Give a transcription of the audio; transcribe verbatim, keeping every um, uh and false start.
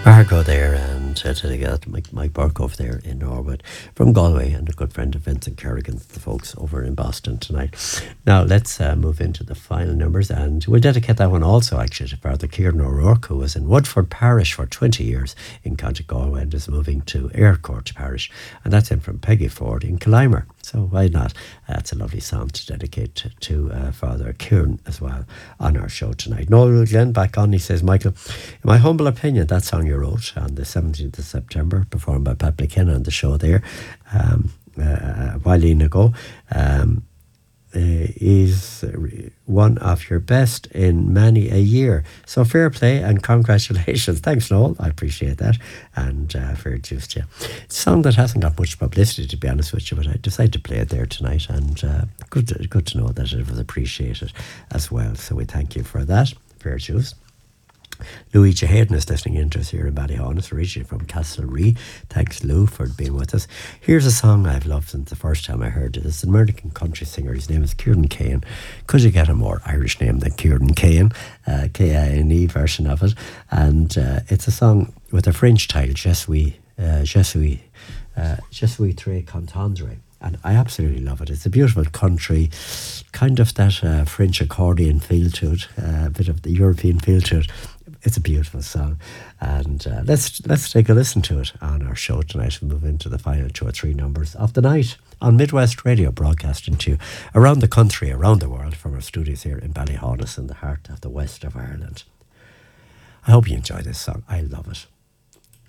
Argo there, and uh, to get Mike, Mike Burke over there in Norwood from Galway, and a good friend of Vincent Kerrigan, the folks over in Boston tonight. Now let's uh, move into the final numbers, and we'll dedicate that one also actually to Father Kieran O'Rourke, who was in Woodford Parish for twenty years in County Galway and is moving to Aircourt Parish, and that's in from Peggy Ford in Killimer. So why not? That's uh, a lovely song to dedicate to, to uh, Father Kieran as well on our show tonight. Noel Glenn back on, he says, Michael, in my humble opinion, that song you wrote on the seventeenth of September, performed by Pat McKenna on the show there um, uh, a while ago, um, uh, is one of your best in many a year. So fair play and congratulations. Thanks, Noel. I appreciate that. And uh, fair juice to you. It's a song that hasn't got much publicity, to be honest with you, but I decided to play it there tonight, and uh, good, to, good to know that it was appreciated as well. So we thank you for that. Fair juice. Louis Hayden is listening in to us here in Ballyhonus, originally from Castlerea. Thanks, Lou, for being with us. Here's a song I've loved since the first time I heard it. It's an American country singer. His name is Kieran Kane. Could you get a more Irish name than Kieran Kane? Uh, K I N E version of it. And uh, it's a song with a French title, Je suis, uh, Je suis, uh, Je suis très contendre. And I absolutely love it. It's a beautiful country, kind of that uh, French accordion feel to it, uh, a bit of the European feel to it. It's a beautiful song, and uh, let's let's take a listen to it on our show tonight and move into the final two or three numbers of the night on Midwest Radio, broadcasting to you around the country, around the world, from our studios here in Ballyhonus in the heart of the west of Ireland. I hope you enjoy this song. I love it.